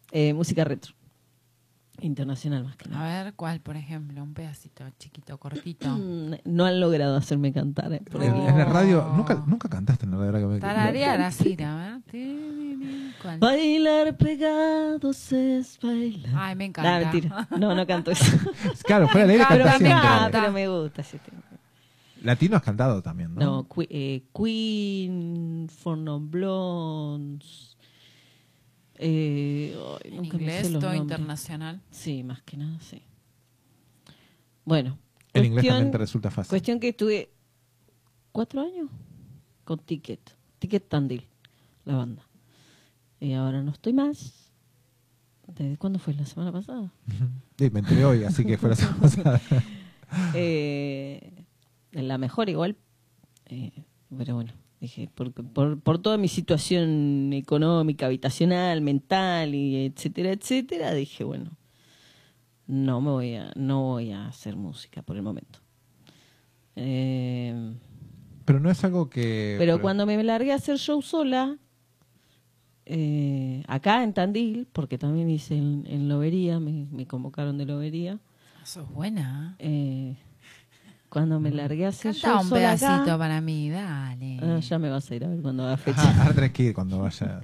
Música retro. Internacional más que A nada. ver, ¿cuál, por ejemplo? Un pedacito chiquito, cortito. No han logrado hacerme cantar. En la radio, nunca cantaste en la radio. Tararear así, a ver. ¿Cuál? Bailar pegados es bailar. Ay, me encanta. Ah, mentira. No canto eso. Claro, fuera de aire Pero cantás me siempre. encanta. Pero me gusta ese tema. Latino has cantado también, ¿no? No, Queen, For Non Blondes. ¿En Nunca me inglés, sé los todo nombres. internacional? Sí, más que nada, sí. Bueno. En inglés también te resulta fácil. Cuestión que estuve 4 años con Ticket Tandil, la banda. Y ahora no estoy más. ¿Desde cuándo fue? ¿La semana pasada? Sí, me enteré hoy, así que fue la semana pasada. La mejor igual. Pero bueno, dije, por toda mi situación económica, habitacional, mental, y etcétera, dije, bueno, no voy a hacer música por el momento. Pero no es algo que... Pero cuando me largué a hacer show sola, acá en Tandil, porque también hice en Lobería, me convocaron de Lobería. Eso es buena. Cuando me largué a hacer Canta show un sola pedacito acá, para mí, dale. ya me vas a ir a ver cuando haga fecha. Ajá, ahora tenés que ir cuando vaya.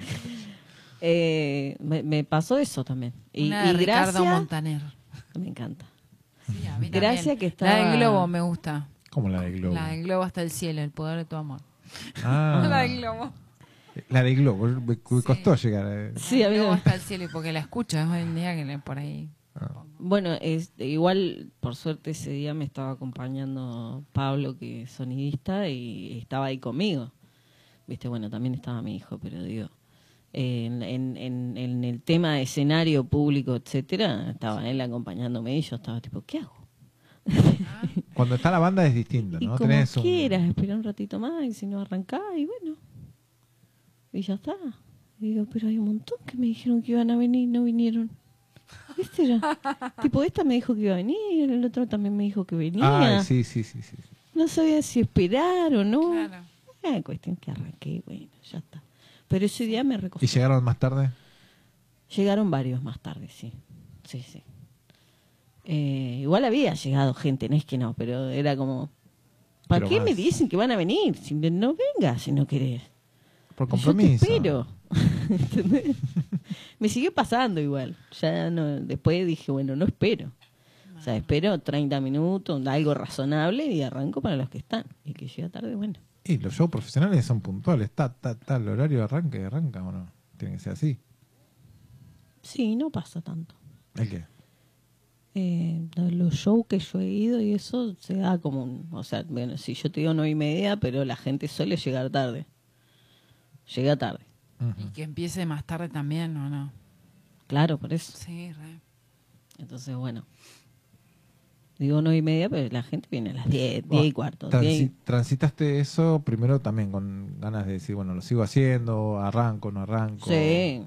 Me pasó eso también. Una de Ricardo gracias, Montaner. me encanta. Sí, a mí Gracias también. que estaba... La del globo me gusta. ¿Cómo la de Globo? La del globo hasta el cielo, el poder de tu amor. Ah, La del globo. la de Globo. Me costó llegar a... Sí, a mí Globo no. hasta el cielo, y porque la escucho hoy en día que por ahí. Bueno, igual, por suerte, ese día me estaba acompañando Pablo, que es sonidista, y estaba ahí conmigo. Viste, bueno, también estaba mi hijo, pero digo, en el tema de escenario público, etcétera, estaba él acompañándome y yo estaba tipo, ¿qué hago? Cuando está la banda es distinto, Y ¿no? como Tenés quieras, espera un ratito más y si no arrancás, y bueno, y ya está. Y digo, pero hay un montón que me dijeron que iban a venir, no vinieron. ¿Viste? Era, tipo, esta me dijo que iba a venir, el otro también me dijo que venía. Ay, sí. No sabía si esperar o no. Claro. Cuestión que arranqué, bueno, ya está. Pero ese día me recostó. ¿Y llegaron más tarde? Llegaron varios más tarde, sí. Sí. Igual había llegado gente, no es que no, pero era como, ¿para Pero qué más. me dicen que van a venir? Si no vengas si no querés. Por Yo compromiso. te espero. ¿Entendés? Me siguió pasando igual. Ya no, después dije, bueno, no espero. O sea, espero 30 minutos, algo razonable y arranco para los que están. Y que llega tarde, bueno. Y los shows profesionales son puntuales. El horario de arranca o no. Tiene que ser así. Sí, no pasa tanto. ¿El qué? Los shows que yo he ido y eso se da como o sea, bueno, si yo te digo 9:30, pero la gente suele llegar tarde. Llega tarde. Y que empiece más tarde también, ¿o no? Claro, por eso. Sí, re. Entonces, bueno. Digo 9:30, pero la gente viene a las 10 y cuarto. Transitaste eso primero también con ganas de decir, bueno, lo sigo haciendo, arranco, no arranco. Sí.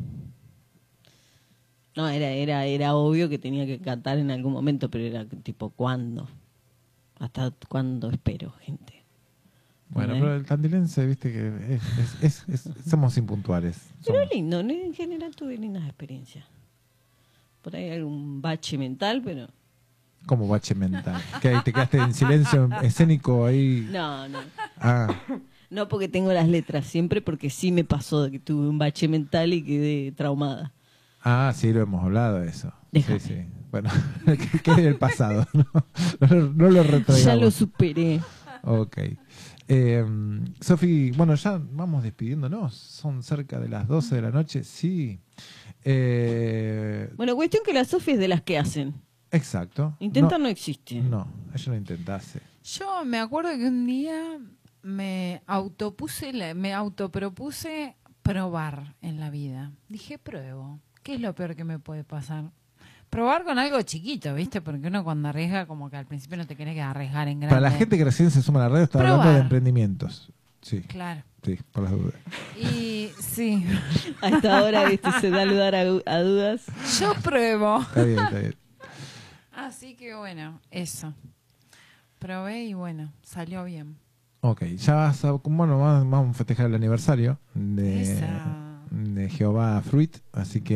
No, era obvio que tenía que cantar en algún momento, pero era tipo, ¿cuándo? ¿Hasta cuándo espero, gente? Bueno, ¿Eh? pero el tandilense, viste que somos impuntuales. Pero Somos. lindo, ¿no? En general tuve lindas experiencias. Por ahí algún bache mental, pero... Como bache mental. Que ahí te quedaste en silencio escénico ahí. No. Ah, No porque tengo las letras siempre, porque sí me pasó de que tuve un bache mental y quedé traumada. sí, lo hemos hablado de eso. Déjame. Sí. Bueno, que quede en el pasado. No lo retraigamos. Ya lo superé. Ok. Sofi, bueno, ya vamos despidiéndonos. Son cerca de las 12 de la noche. Sí. Bueno, cuestión que la Sofi es de las que hacen. Exacto. Intentar no existe. No, ella lo intentase. Yo me acuerdo que un día me autopropuse probar en la vida. Dije, pruebo. ¿Qué es lo peor que me puede pasar? Probar con algo chiquito, ¿viste? Porque uno cuando arriesga, como que al principio no te querés arriesgar en grande. Para la gente que recién se suma a la radio, está hablando de emprendimientos. Sí. Claro. Sí, por las dudas. Y sí, A esta hora, ¿viste? Se da lugar a dudas. yo pruebo. Está bien. Así que bueno, eso. Probé y bueno, salió bien. Ok, ya vamos a festejar el aniversario de Esa. Jehová Fruit, así que